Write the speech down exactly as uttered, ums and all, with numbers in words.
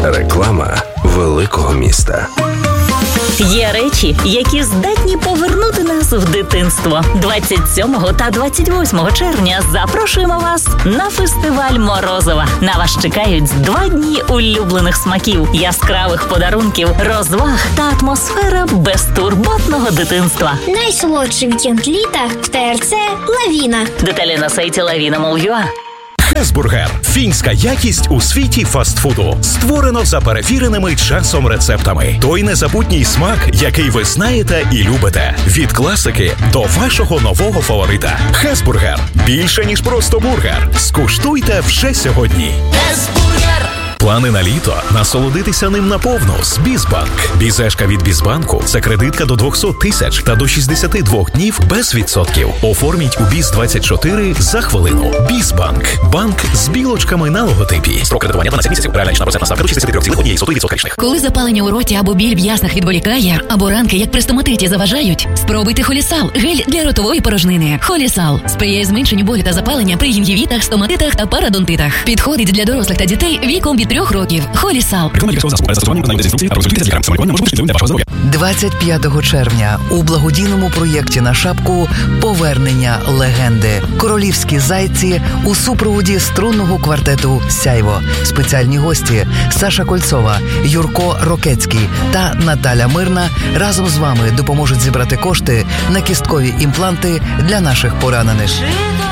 Реклама великого міста. Є речі, які здатні повернути нас в дитинство. двадцять сьомого та двадцять восьмого червня запрошуємо вас на фестиваль Морозова. На вас чекають два дні улюблених смаків, яскравих подарунків, розваг та атмосфера безтурботного дитинства. Найсолодший вікенд літа в ТРЦ «Лавіна». Деталі на сайті лавіна крапка мов крапка ю а. Хесбургер – фінська якість у світі фастфуду. Створено за перевіреними часом рецептами. Той незабутній смак, який ви знаєте і любите. Від класики до вашого нового фаворита. Хесбургер – більше, ніж просто бургер. Скуштуйте вже сьогодні. Хесбургер! Плани на літо – насолодитися ним наповну з Бізбанк. Бізешка від Бізбанку – це кредитка до двісті тисяч та до шістдесят два днів без відсотків. Оформіть у Біз двадцять чотири за хвилину. Бізбанк – банк з білочками на логотипі. Строк кредитування дванадцять місяців. Реальна річна процентна ставка до шістдесят три цілих одна сотих відсотка річних. Коли запалення у роті або біль в яснах відволікає, або ранки, як при стоматиті, заважають, спробуйте Холісал – гель для ротової порожнини. Холісал сприяє зменшенню болю та запалення при гінгівітах, стоматитах та парадонтитах. Підходить для дорослих та дітей віком від трьох років. Холісал. двадцять п'ятого червня у благодійному проєкті на шапку «Повернення легенди». Королівські зайці у супроводі струнного квартету «Сяйво». Спеціальні гості Саша Кольцова, Юрко Рокецький та Наталя Мирна разом з вами допоможуть зібрати кошти на кісткові імпланти для наших поранених.